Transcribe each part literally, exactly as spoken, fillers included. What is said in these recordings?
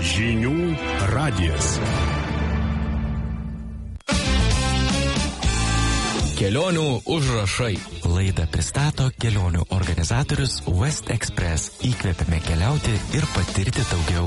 Žinių radijas. Kelionių užrašai. Laidą pristato kelionių organizatorius West Express. Įkvėpėme keliauti ir patirti daugiau.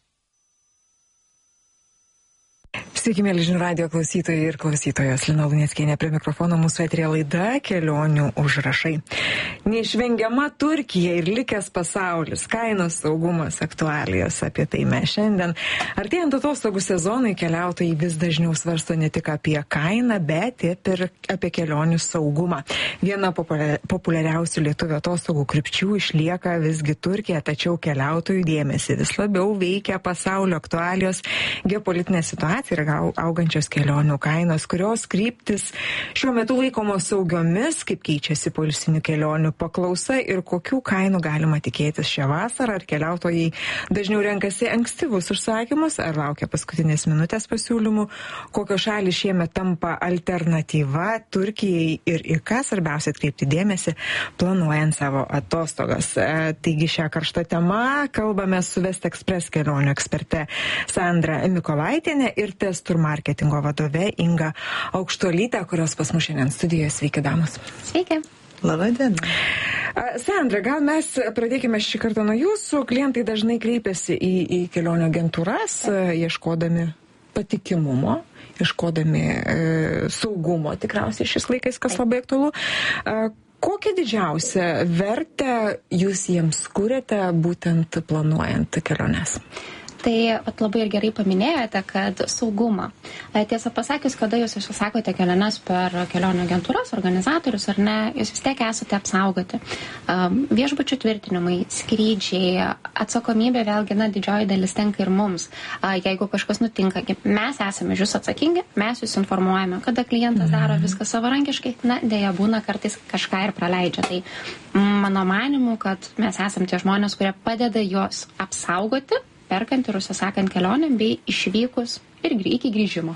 Sveiki, mėly Žinių radijo klausytojai ir klausytojos. Lina Luneckienė prie mikrofono, mūsų eteryje laida Kelionių užrašai. Neišvengiama Turkija ir likęs pasaulis, kainos, saugumas, aktualijos. Apie tai mes šiandien. Artėjant atostogų sezonui, keliautojai vis dažniau svarsto ne tik apie kainą, bet ir apie kelionių saugumą. Viena populiariausių lietuvių atostogų krypčių išlieka visgi Turkija, tačiau keliautojų dėmesį vis labiau veikia pasaulio aktualijos, geopolitinė situacija ir augančios kelionių kainos, kurios kryptis šiuo metu laikomos saugiomis, kaip keičiasi poilsinių kelionių paklausa ir kokių kainų galima tikėtis šią vasarą, ar keliautojai dažniau renkasi ankstyvus užsakymus, ar laukia paskutinės minutės pasiūlymų, kokios šalys šiemet tampa alternatyva Turkijai ir į ką svarbiausia atkreipti dėmesį, planuojant savo atostogas. Taigi šią karštą temą kalbame su West Express kelionių eksperte Sandra Mikolaitienė ir Testur marketingo vadove Inga Aukštuolytė, kurios pas mus šiandien studijoje. Sveiki, damos. Sveiki. Labą dieną. Sandra, gal mes pradėkime šį kartą nuo jūsų. Klientai dažnai kreipiasi į, į kelionių agentūras, ieškodami patikimumo, ieškodami e, saugumo, tikriausiai šis laikais, kas labai aktualu. E, kokią didžiausią vertę jūs jiems kuriate, būtent planuojant keliones? Tai at, labai ir gerai paminėjote, kad saugumą. Tiesą pasakius, kada jūs užsakote keliones per kelionių agentūras, organizatorius ar ne, jūs vis tiek esate apsaugoti. Viešbučių tvirtinimai, skrydžiai, atsakomybė vėlgi, na, didžioji dalis tenka ir mums. Jeigu kažkas nutinka, mes esame jūs atsakingi, mes jūs informuojame, kada klientas daro viską savarankiškai, na, dėja būna kartais kažką ir praleidžia. Tai mano manimu, kad mes esame tie žmonės, kurie padeda juos apsaugoti, perkant ir užsisakant kelionėm bei išvykus ir iki grįžimo.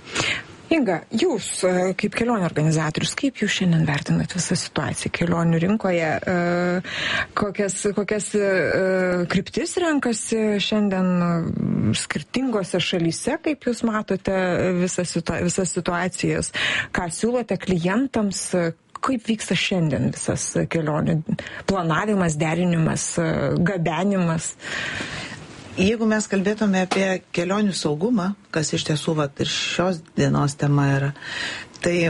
Inga, jūs kaip kelionių organizatorius, kaip jūs šiandien vertinat visą situaciją kelionių rinkoje? Kokias, kokias kryptis renkasi šiandien skirtingose šalyse, kaip jūs matote visas, situa- visas situacijas? Ką siūlote klientams? Kaip vyksta šiandien visas kelionių planavimas, derinimas, gabenimas? Jeigu mes kalbėtume apie kelionių saugumą, kas iš tiesų vat, ir šios dienos tema yra, tai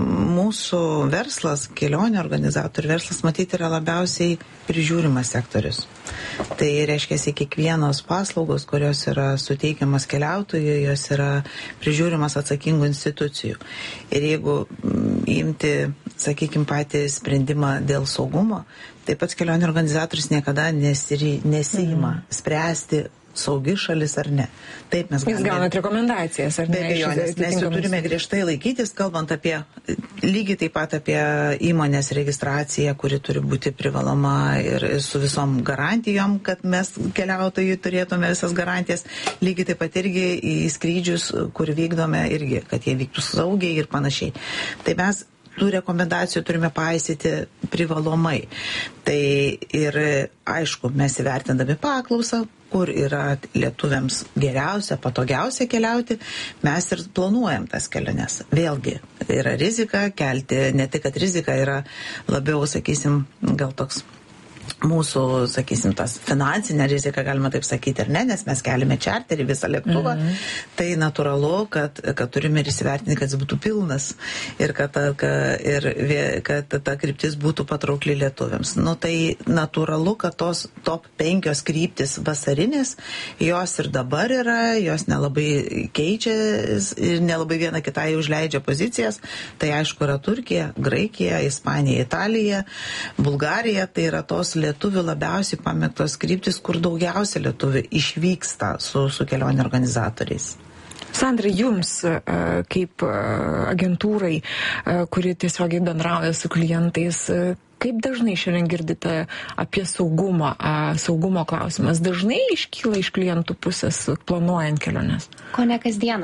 mūsų verslas, kelionių organizatorių verslas, matyti, yra labiausiai prižiūrimas sektorius. Tai reiškia, kiekvienos paslaugos, kurios yra suteikiamas keliautojui, jos yra prižiūrimas atsakingų institucijų. Ir jeigu imti, sakykime, patį sprendimą dėl saugumo, taip pat kelionių organizatorius niekada nesiri, nesima mm. spręsti saugi šalis ar ne. Taip mes galime. Jūs gaunat rekomendacijas, ar ne? Be abejonės, mes jau turime griežtai laikytis, kalbant apie, lygiai taip pat apie įmonės registraciją, kuri turi būti privaloma ir su visom garantijom, kad mes keliautojai turėtume visas garantijas, lygiai taip pat irgi į skrydžius, kur vykdome irgi, kad jie vyktų saugiai ir panašiai. Tai mes tų rekomendacijų turime paisyti privalomai. Tai ir aišku, mes įvertindami paklausą, kur yra lietuviams geriausia, patogiausia keliauti, mes ir planuojam tas keliones. Vėlgi, yra rizika kelti, ne tik, kad rizika yra labiau, sakysim, gal toks mūsų, sakysim, tas finansinė rizika, galima taip sakyti, ar ne, nes mes keliame čarterį visą lėktuvą, mm-hmm. tai natūralu, kad, kad turime ir įsivertinti, kad jis būtų pilnas ir kad ta, kad, ir, kad ta kryptis būtų patraukli lietuviams. Nu, tai natūralu, kad tos top penkios kryptis vasarinės, jos ir dabar yra, jos nelabai keičia ir nelabai viena kitai užleidžia pozicijas. Tai aišku yra Turkija, Graikija, Ispanija, Italija, Bulgarija, tai yra tos lietuvių labiausiai pamėgtos kryptis, kur daugiausia lietuvių išvyksta su, su kelionių organizatoriais. Sandra, jums kaip agentūrai, kuri tiesiogiai bendrauja su klientais, kaip dažnai šiandien girdite apie saugumą, saugumo klausimas? Dažnai iškyla iš klientų pusės planuojant keliones? Ko ne kasdieną.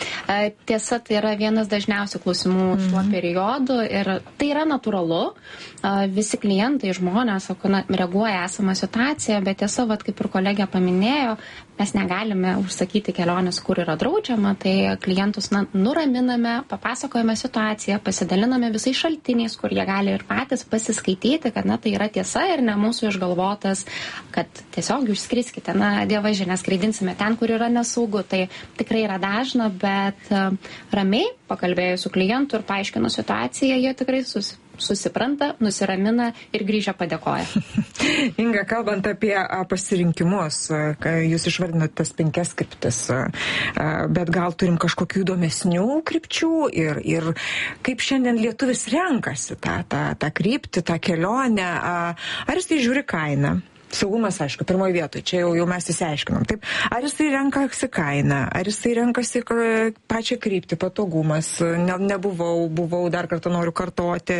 Tiesa, tai yra vienas dažniausių klausimų šiuo periodu ir tai yra natūralu. Visi klientai, žmonės, sako, na, reaguoja esamą situaciją, bet tiesa, vat, kaip ir kolegė paminėjo, mes negalime užsakyti kelionės, kur yra draudžiama, tai klientus na, nuraminame, papasakojame situaciją, pasidaliname visais šaltiniais, kur jie gali ir patys pasiskaityti, kad na, tai yra tiesa ir ne mūsų išgalvotas, kad tiesiog išskriskite, na, dievaži, neskraidinsime ten, kur yra nesaugu. Tai tikrai yra dažna, bet uh, ramiai pakalbėjus su klientu ir paaiškinu situaciją, jie tikrai susipažįsta. susipranta, nusiramina ir grįžę padėkoja. Inga, kalbant apie pasirinkimus, jūs išvardinote tas penkias kryptis, bet gal turim kažkokių įdomesnių krypčių ir, ir kaip šiandien lietuvis renkasi tą, tą, tą kryptį, tą kelionę, ar jis tai žiūri kainą? Saugumas, aišku, pirmoje vietoje, čia jau, jau mes įsiaiškinom. Taip, ar jisai renkasi kainą, ar jisai renkasi pačią kryptį, patogumas, ne, nebuvau, buvau, dar kartą noriu kartoti,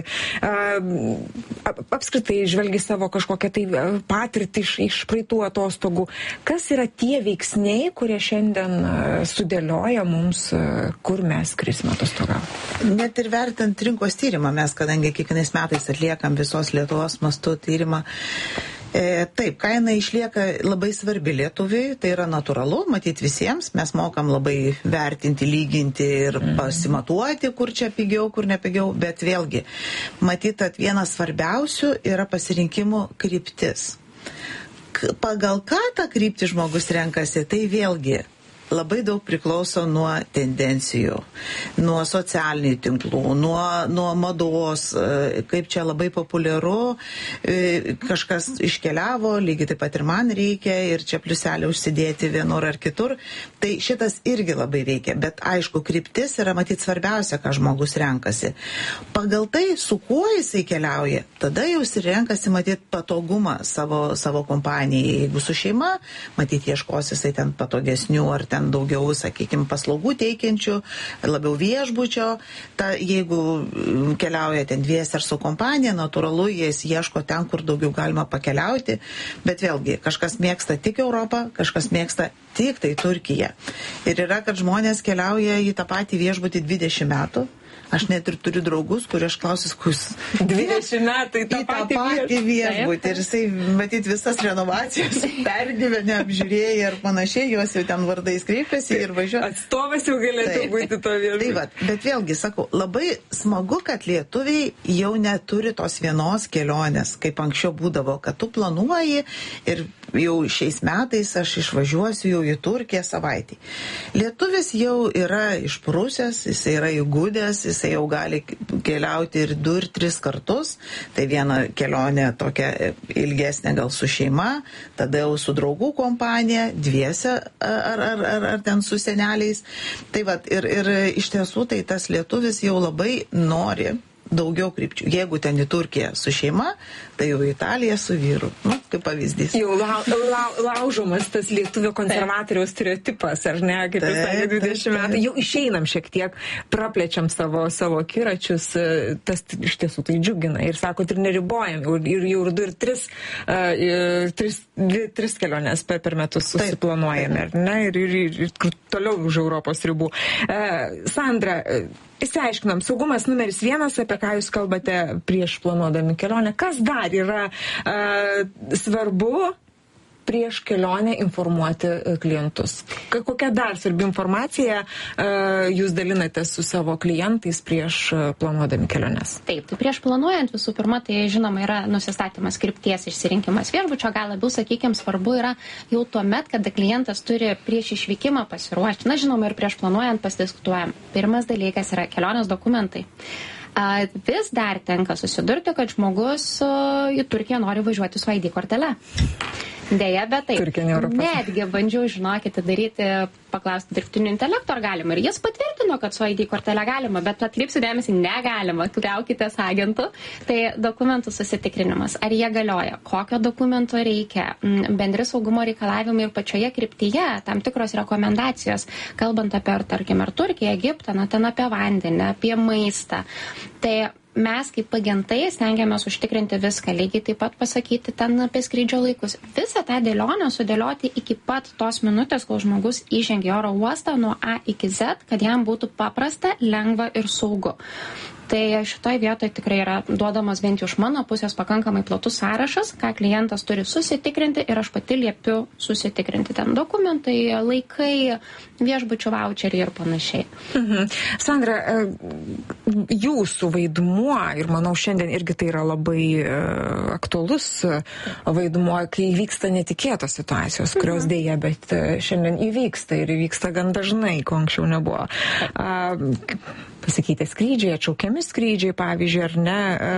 apskritai žvelgi savo kažkokią tai patirtį iš, iš praeitų atostogų. Kas yra tie veiksniai, kurie šiandien sudėlioja mums, kur mes skrisime atostogauti? Net ir vertant rinkos tyrimą, mes, kadangi kiekvienais metais atliekam visos Lietuvos mastu tyrimą, E, taip, kaina išlieka labai svarbi lietuviui, tai yra natūralu, matyti visiems, mes mokam labai vertinti, lyginti ir pasimatuoti, kur čia pigiau, kur nepigiau, bet vėlgi, matyt, kad vienas svarbiausių yra pasirinkimų kryptis. K- pagal ką tą kryptį žmogus renkasi, tai vėlgi labai daug priklauso nuo tendencijų, nuo socialinių tinklų, nuo, nuo mados, kaip čia labai populiaru, kažkas iškeliavo, lygiai taip pat ir man reikia, ir čia pliuselį užsidėti vienur ar kitur. Tai šitas irgi labai veikia, bet aišku, kryptis yra matyti svarbiausia, ką žmogus renkasi. Pagal tai, su kuo jisai keliauja, tada jau jis renkasi matyti patogumą savo, savo kompanijai. Jeigu su šeima, matyti ieškos jisai ten patogesnių ar ten daugiau, sakykime, paslaugų teikiančių, labiau viešbučio. Ta, jeigu keliauja ten dviese ar su kompanija, natūralu, jis ieško ten, kur daugiau galima pakeliauti. Bet vėlgi, kažkas mėgsta tik Europą, kažkas mėgsta tik tai Turkiją. Ir yra, kad žmonės keliauja į tą patį viešbutį dvidešimt metų. Aš net ir turiu draugus, kurie aš klausiu, kus dvidešimt metų į tą, į tą patį, patį viešbutį. Ir jisai, matyt, visas renovacijas pergyvenę, apžiūrėję ir panašiai, juos jau ten vardais kreipiasi ir važiuoja. Atstovas jau galėtų taip būti to viešbutį. Tai va, bet vėlgi, sakau, labai smagu, kad lietuviai jau neturi tos vienos kelionės, kaip anksčiau būdavo, kad tu planuoji ir jau šiais metais aš išvažiuosiu jau į Turkiją savaitį. Lietuvis jau yra išprusęs, jisai yra įgudęs, jisai jau gali keliauti ir du, ir tris kartus. Tai viena kelionė tokia ilgesnė gal su šeima, tada jau su draugų kompanija, dviese ar, ar, ar, ar ten su seneliais. Tai va, ir, ir iš tiesų tai tas lietuvis jau labai nori daugiau krypčių. Jeigu ten į Turkiją su šeima, tai jau į Italiją su vyru. Nu, kaip pavyzdys. Jau lau, lau, laužomas tas lietuvio konservatoriaus stereotipas, ar ne, kaip jūs sakėte, dvidešimt metų. Jau išeinam šiek tiek, praplečiam savo, savo akiračius, tas iš tiesų tai džiugina. Ir sakot, ir neribojam, ir jau ir du, ir tris, uh, tris, dvi, tris keliones per, per metus susiplanuojame, ar ne, ir, ir, ir, ir toliau už Europos ribų. Uh, Sandra, įsiaiškinam, saugumas numeris vienas, apie ką jūs kalbate prieš planuodami kelionę. Kas dar yra uh, svarbu prieš kelionę informuoti klientus? Kokia dar svarbi informacija uh, jūs dalinate su savo klientais prieš planuodami keliones? Taip, tai prieš planuojant visų pirma, tai žinoma yra nusistatymas krypties išsirinkimas viešbučio, gal labiau, sakykime, svarbu yra jau tuo met, kada klientas turi prieš išvykimą pasiruošti. Na, žinoma, ir prieš planuojant pasidiskutuojam. Pirmas dalykas yra kelionės dokumentai. Uh, vis dar tenka susidurti, kad žmogus uh, į Turkiją nori važiuoti su I D kortele. Deja, bet taip. Netgi bandžiau, žinokite, daryti, paklausti dirbtinio intelekto, ar galima. Ir jis patvirtino, kad su I D kortelė galima, bet atkreipsiu dėmesį, negalima. Kliaukitės agentų. Tai dokumentų susitikrinimas. Ar jie galioja? Kokio dokumento reikia? Bendri saugumo reikalavimai ir pačioje kryptyje tam tikros rekomendacijos. Kalbant apie, ar, tarkim, ar Turkiją, Egiptą, na, ten apie vandenį, apie maistą. Tai mes kaip agentai stengiamės užtikrinti viską, lygiai taip pat pasakyti ten apie skrydžio laikus. Visą tą dėlionę sudėlioti iki pat tos minutės, kol žmogus įžengia į oro uostą nuo A iki Z, kad jam būtų paprasta, lengva ir saugu. Tai šitoj vietoje tikrai yra duodamas bent jau iš mano pusės pakankamai platus sąrašas, ką klientas turi susitikrinti ir aš pati liepiu susitikrinti ten dokumentai, laikai, viešbučių vaučeriai ir panašiai. Mhm. Sandra, jūsų vaidmuo, ir manau šiandien irgi tai yra labai aktualus vaidmuo, kai vyksta netikėtos situacijos, kurios mhm. dėja, bet šiandien įvyksta ir įvyksta gan dažnai, ko anksčiau nebuvo. Pasikeitė skrydžiai, atšaukiami skrydžiai, pavyzdžiui, ar ne.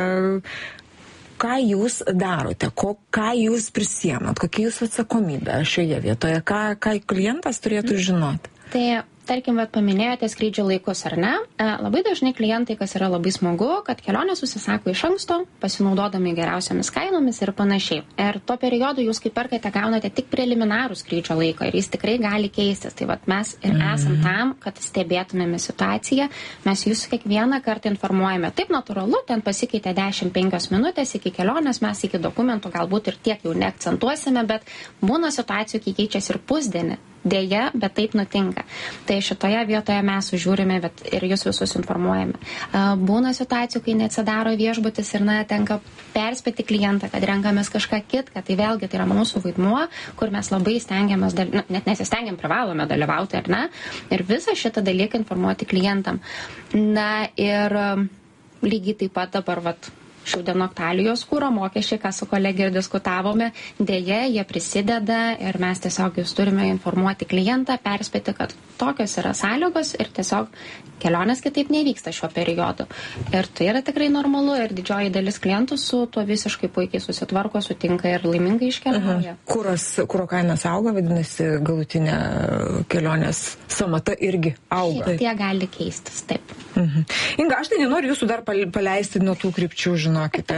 Ką jūs darote, ko, ką jūs prisiemat, kokia jūsų atsakomybė šioje vietoje, ką, ką klientas turėtų žinoti? Tai tarkim, vat, paminėjote skrydžio laikus, ar ne? E, labai dažnai klientai, kas yra labai smagu, kad kelionę susisako iš anksto, pasinaudodami geriausiamis kainomis ir panašiai. Ir tuo periodu jūs, kai perkate, gaunate tik preliminarų skrydžio laiką ir jis tikrai gali keistis. Tai vat, mes ir esam tam, kad stebėtumėme situaciją. Mes jūs kiekvieną kartą informuojame. Taip natūralu, ten pasikeitė dešimt penkios minutės iki kelionės, mes iki dokumentų galbūt ir tiek jau neakcentuosime, bet būna situacijų, kai keičiasi ir pusdienį. Dėja, bet taip nutinka. Tai šitoje vietoje mes sužiūrime, bet ir jūs visus informuojame. Būna situacijų, kai neatsidaro viešbutis ir na, tenka perspėti klientą, kad renkamės kažką kitką. Tai vėlgi tai yra mūsų vaidmuo, kur mes labai stengiamės, na, net nesistengiam, privalome dalyvauti, ar ne? Ir visą šitą dalyką informuoti klientam. Na ir lygiai taip pat dabar, vat, šiandien aktualijos kūro mokesčiai, ką su kolegė ir diskutavome, dėja, jie prisideda ir mes tiesiog jūs turime informuoti klientą, perspėti, kad tokios yra sąlygos ir tiesiog kelionės kitaip nevyksta šiuo periodu. Ir tai yra tikrai normalu ir didžioji dalis klientų su tuo visiškai puikiai susitvarko, sutinka ir laimingai iškeliauja. Mhm. Kuras, kuro kainas auga, vadinasi, galutinė kelionės samata irgi auga. Šiek tiek gali keistis, taip. Mhm. Inga, aš tai nenoriu jūsų dar paleisti nuo tų krypčių, žinokite.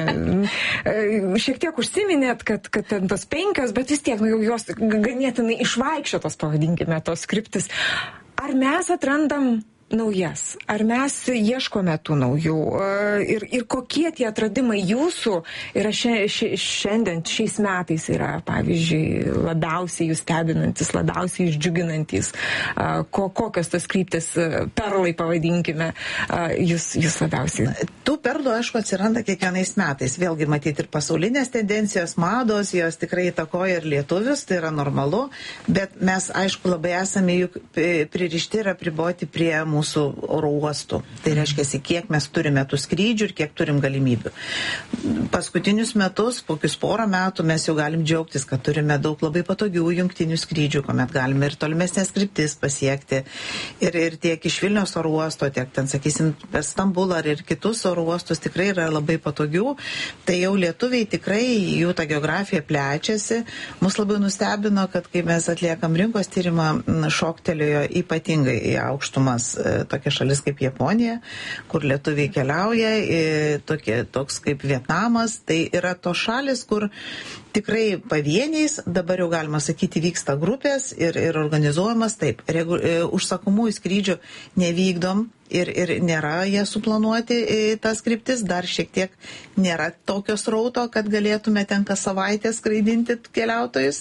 Šiek tiek užsiminėt, kad, kad ten tos penkios, bet vis tiek, nu, jau jos ganėtinai išvaikščiotos, pavadinkime, tos kryptis. Ar mes atrandam naujas? Ar mes ieškome tų naujų? Ir, ir kokie tie atradimai jūsų yra šia, šia, šiandien, šiais metais yra, pavyzdžiui, labiausiai jūs stebinantis, labiausiai išdžiuginantis? Ko, kokios tos kryptis, perlai pavadinkime, jūs, jūs labiausiai? Tų perlų, aišku, atsiranda kiekvienais metais. Vėlgi matyti ir pasaulinės tendencijos, mados, jos tikrai įtakoja ir lietuvius, tai yra normalu, bet mes, aišku, labai esame juk pririšti ir apriboti prie mūsų oro uostų. Tai reiškia, kiek mes turime tų skrydžių ir kiek turim galimybių. Paskutinius metus, kokius porą metų, mes jau galim džiaugtis, kad turime daug labai patogių jungtinių skrydžių, kuomet galime ir tolimesnės kryptis pasiekti. Ir, ir tiek iš Vilniaus oro uosto, tiek ten, sakysim, per Stambulą ir kitus oro uostus tikrai yra labai patogių. Tai jau lietuviai tikrai, jų ta geografija plečiasi. Mus labai nustebino, kad kai mes atliekam rinkos tyrimą, šoktelėjo ypatingai į aukštumas tokia šalis kaip Japonija, kur lietuviai keliauja, tokie, toks kaip Vietnamas, tai yra tos šalis, kur tikrai pavieniais, dabar jau galima sakyti, vyksta grupės ir, ir organizuojamas taip. Regu, užsakomųjų skrydžių nevykdom ir, ir nėra jie suplanuoti tas kryptis, dar šiek tiek nėra tokios rauto, kad galėtume ten kas savaitę skraidinti keliautojus,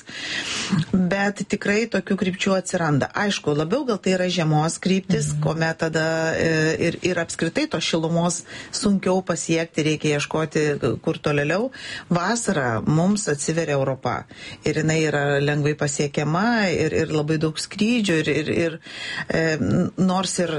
bet tikrai tokių krypčių atsiranda. Aišku, labiau gal tai yra žiemos kryptis, mhm. kuomet tada ir, ir apskritai to šilumos sunkiau pasiekti, reikia ieškoti kur tolėliau. Vasarą mums atsiveria Europa ir jinai yra lengvai pasiekiama ir, ir labai daug skrydžių ir, ir, ir e, nors ir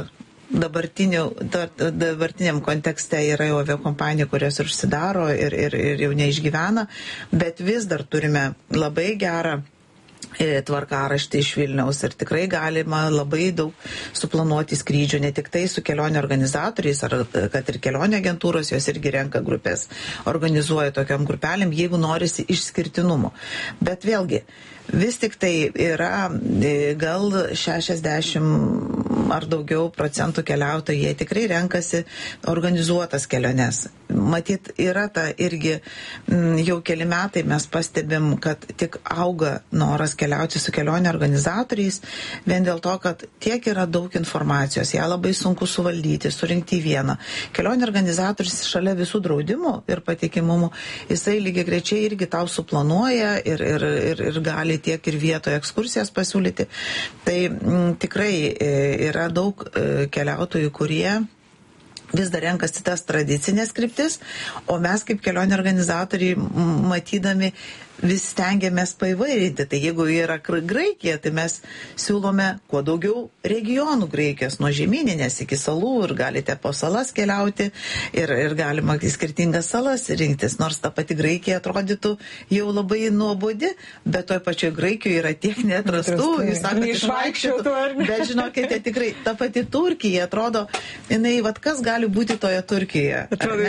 dabartiniam kontekste yra jau aviakompanija, kurios ir užsidaro ir, ir, ir jau neišgyvena, bet vis dar turime labai gerą tvarkaraštį iš Vilniaus ir tikrai galima labai daug suplanuoti skrydžių, ne tik tai su kelionių organizatoriais, ar kad ir kelionių agentūros, jos irgi renka grupės, organizuoja tokiam grupelėm, jeigu norisi išskirtinumo. Bet vėlgi, vis tik tai yra gal šešiasdešimt ar daugiau procentų keliautojų, jie tikrai renkasi organizuotas keliones. Matyt, yra ta irgi jau keli metai mes pastebim, kad tik auga noras keliauti su kelionių organizatoriais, vien dėl to, kad tiek yra daug informacijos, ją labai sunku suvaldyti, surinkti į vieną. Kelionių organizatorius šalia visų draudimų ir patikimumų, jisai lygiai grečiai irgi tau suplanuoja ir, ir, ir, ir gali tiek ir vietoje ekskursijas pasiūlyti. Tai m, tikrai e, yra daug e, keliautojų, kurie vis dar renkasi tas tradicinės kryptis, o mes kaip kelionių organizatoriai matydami vis stengiamės paįvairinti. Tai jeigu yra Graikija, tai mes siūlome kuo daugiau regionų Graikijos, nuo žemyninės iki salų, ir galite po salas keliauti ir, ir galima skirtingas salas rinktis, nors ta pati Graikija atrodytų jau labai nuobodi, bet toj pačioj Graikijoje yra tiek neatrastų, jūs sakote, išvaikščiotų, bet žinokite, tikrai ta pati Turkija atrodo, jinai, vat kas gali būti toje Turkijoje?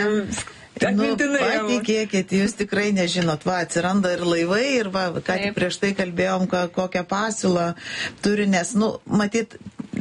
Nu, patikėkit, jūs tikrai nežinot, va, atsiranda ir laivai, ir va, ką tik prieš tai kalbėjom, ką, kokią pasiūlą turi, nes, nu, matyt,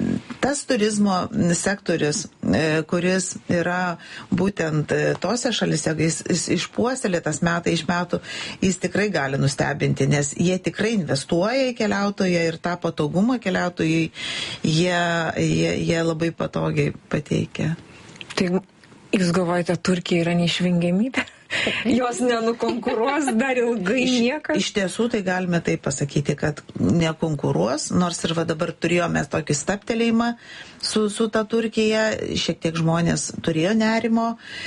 tas turizmo sektorius, kuris yra būtent tose šalise, jis, jis išpuoselėtas metai iš metų, jis tikrai gali nustebinti, nes jie tikrai investuoja į keliautoją ir tą patogumą keliautojai jie, jie, jie labai patogiai pateikia. Tai jūs galvojate, Turkija yra neišvengiamybė? Jos nenukonkuruos dar ilgai niekas? Iš, iš tiesų tai galime taip pasakyti, kad nekonkuruos, nors ir va dabar turėjome tokį staptelėjimą su, su ta Turkija, šiek tiek žmonės turėjo nerimo,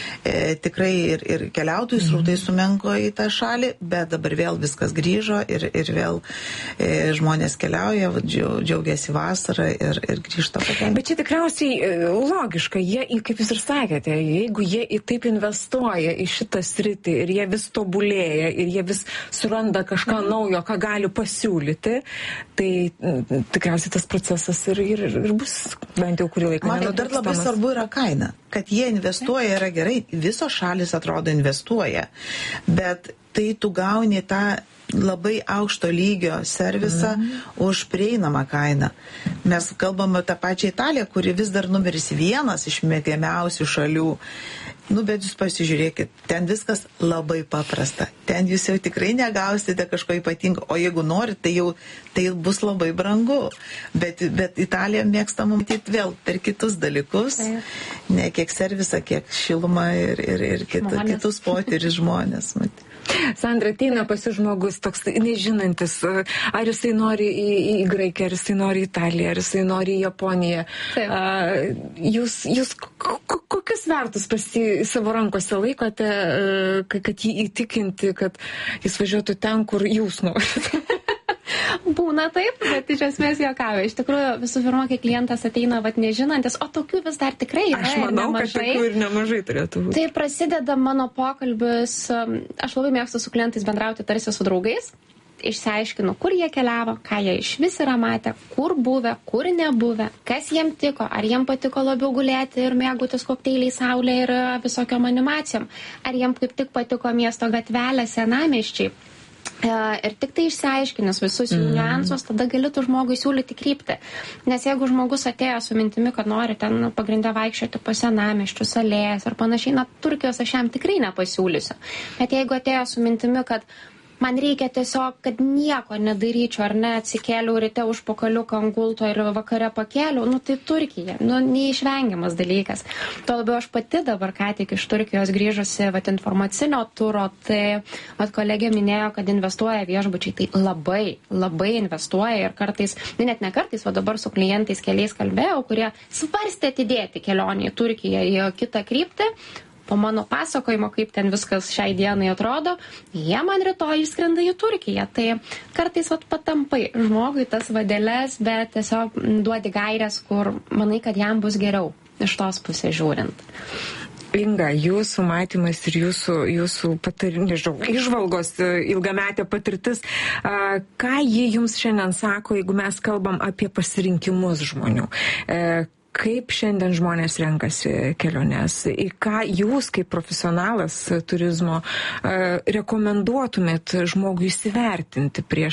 e, tikrai ir, ir keliautojų srautai sumenko į tą šalį, bet dabar vėl viskas grįžo ir, ir vėl e, žmonės keliauja, džiaugiasi vasarą ir, ir grįžta patenka. Bet čia tikriausiai logiška, jie, kaip jūs ir sakėte, jeigu jie į taip investuoja į šitą sritį ir jie vis tobulėja ir jie vis suranda kažką naujo, ką gali pasiūlyti, tai tikriausiai tas procesas ir, ir, ir bus bent jau kurį laiką. Man dar labai svarbu yra kaina, kad jie investuoja yra gerai, visos šalis atrodo investuoja, bet tai tu gauni tą labai aukšto lygio servisą mm-hmm. už prieinamą kainą. Mes kalbame tą pačią Italiją, kuri vis dar numeris vienas iš mėgiamiausių šalių. Nu, bet jūs pasižiūrėkit, ten viskas labai paprasta. Ten jūs jau tikrai negausite kažko ypatingo, o jeigu norit, tai jau tai bus labai brangu. Bet, bet Italija mėgsta matyti vėl per kitus dalykus, ne kiek servisą, kiek šilumą ir, ir, ir kit, kitus potyris žmonės. Matyti. Sandra, ateina pasi žmogus toks nežinantis, ar jisai nori į, į Graikiją, ar jisai nori į Italiją, ar jisai nori į Japoniją. Uh, jūs jūs kokius vertus pasi savo rankose laikote, uh, kad jį įtikinti, kad jis važiuotų ten, kur jūs norite? Būna taip, bet iš esmės juokauju. Iš tikrųjų, visų pirma, kai klientas ateina vat nežinantis, o tokių vis dar tikrai yra. Aš manau, kad tokių ir nemažai turėtų būti. Tai prasideda mano pokalbis, aš labai mėgstu su klientais bendrauti tarsi su draugais. Išsiaiškinu, kur jie keliavo, ką jie iš vis yra matę, kur buvę, kur nebuvę, kas jiem tiko, ar jiem patiko labiau gulėti ir mėgautis kokteiliai saulė ir visokiom animacijom, ar jiem kaip tik patiko miesto gatvelė, senamiesčiai. Ir tik tai išsiaiškinęs visus jų niuansus, tada gali tu žmogui siūlyti kryptį. Nes jeigu žmogus atėjo su mintimi, kad nori ten pagrindę vaikščioti po senamiesčius, alėjas ar panašiai, na, Turkijos aš jam tikrai nepasiūlysiu. Bet jeigu atėjo su mintimi, kad man reikia tiesiog, kad nieko nedaryčiau, ar ne, atsikėliau ryte užpakaliuką ant gulto ir vakare pakėliau, nu tai Turkija, nu neišvengiamas dalykas. Tuo labiau aš pati dabar ką tik iš Turkijos grįžusi, vat informacinio turo, tai vat kolegė minėjo, kad investuoja viešbučiai, tai labai, labai investuoja ir kartais, ne net ne kartais, o dabar su klientais keliais kalbėjau, kurie svarstė atidėti kelionį į Turkiją į kitą kryptį. Po mano pasakojimo, kaip ten viskas šiai dienai atrodo, jie man rytoj išskrenda į Turkiją. Tai kartais vat patampai žmogui tas vadeles, bet tiesiog duodi gairės, kur manai, kad jam bus geriau iš tos pusės žiūrint. Inga, jūsų matymas ir jūsų, jūsų patar, nežinau, išvalgos, ilgametė patirtis, ką jie jums šiandien sako, jeigu mes kalbam apie pasirinkimus žmonių? kaip šiandien žmonės renkasi keliones, į ką jūs kaip profesionalas turizmo rekomenduotumėt žmogui įsivertinti prieš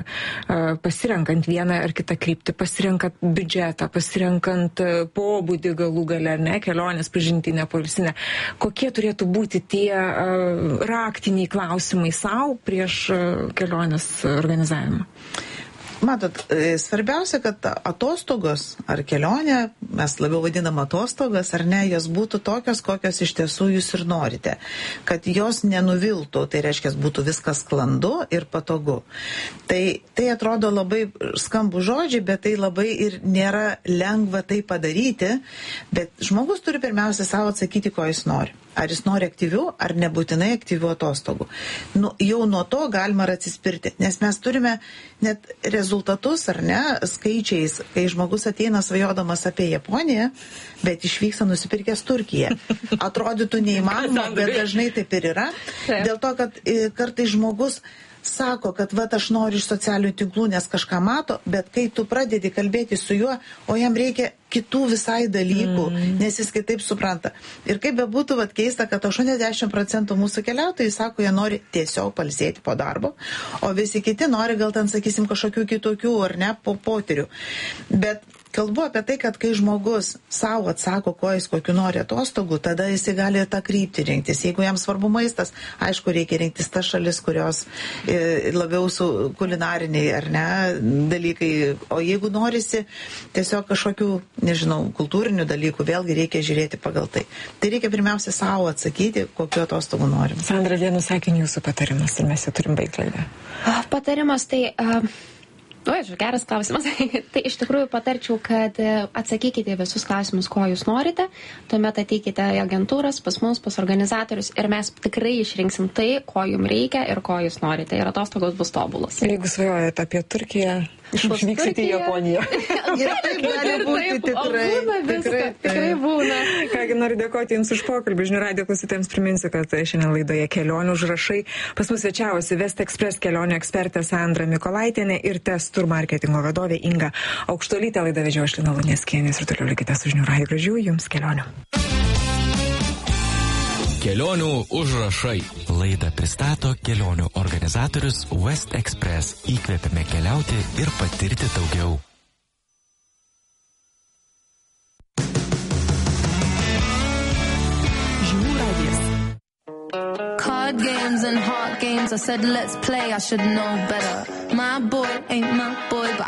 pasirenkant vieną ar kitą kryptį, pasirenkant biudžetą, pasirenkant pobūdį galų gale, ne, kelionės pažintinę, poilsinę. Kokie turėtų būti tie raktiniai klausimai savo prieš kelionės organizavimą? Matot, svarbiausia, kad atostogos ar kelionė, mes labiau vadinam atostogos, ar ne, jos būtų tokios, kokios iš tiesų jūs ir norite. Kad jos nenuviltų, tai reiškia, būtų viskas sklandu ir patogu. Tai, tai atrodo labai skambų žodžiai, bet tai labai ir nėra lengva tai padaryti, bet žmogus turi pirmiausia savo atsakyti, ko jis nori. Ar jis nori aktyvių, ar nebūtinai aktyvių atostogų. Nu, jau nuo to galima atsispirti, nes mes turime net rezultatus, ar ne, skaičiais, kai žmogus ateina svajodamas apie Japoniją, bet išvyksta nusipirkęs Turkiją. Atrodytų neįmanoma, bet dažnai taip ir yra. Dėl to, kad kartais žmogus sako, kad vat aš noriu iš socialinių tinklų, nes kažką mato, bet kai tu pradedi kalbėti su juo, o jam reikia kitų visai dalykų, mm. nes jis kitaip supranta. Ir kaip bebūtų vat keista, kad aštuoniasdešimt procentų mūsų keliautojai sako, jie nori tiesiog pailsėti po darbo, o visi kiti nori gal ten, sakysim, kažkokių kitokių ar ne, po potyrių. Bet kalbu apie tai, kad kai žmogus savo atsako, ko jis kokiu nori atostogų, tada jis gali tą kryptį rinktis. Jeigu jam svarbu maistas, aišku, reikia rinktis tas šalis, kurios e, labiau su kulinariniai ar ne dalykai. O jeigu norisi tiesiog kažkokių, nežinau, kultūrinių dalykų, vėlgi reikia žiūrėti pagal tai. Tai reikia pirmiausia savo atsakyti, kokiu atostogų norim. Sandra, vienu sakiniu jūsų patarimas, ir mes jau turim baigti laidą. Patarimas tai... Uh... Oi, geras klausimas. Tai iš tikrųjų patarčiau, kad atsakykite visus klausimus, ko jūs norite, tuomet ateikite į agentūras, pas mus, pas organizatorius ir mes tikrai išrinksim tai, ko jums reikia ir ko jūs norite. Ir atostogos bus tobulos. Jeigu svajojate apie Turkiją, išvyksite į Japoniją. Ir taip gali būti tikrai. Būna viską, tikrai būna. Kągi, noriu dėkoti Jums už pokalbį. Žinių radijo klausytojams priminsiu, kad šiandien laidoje kelionių užrašai pas mus svečiavosi West Express kelionių ekspertė Sandra Mikolaitienė ir Testur marketingo vadovė Inga Aukštuolytė. Laidą vedžiau aš Lina Luneckienė ir toliau likite su Žinių radiju. Gražių Jums kelionių. Kelionių užrašai. Laidą pristato kelionių organizatorius West Express. Įkvėpėme keliauti ir patirti daugiau. Žinių radijas. Card games and heart games. I said let's play. I should know better. My boy ain't my boy, but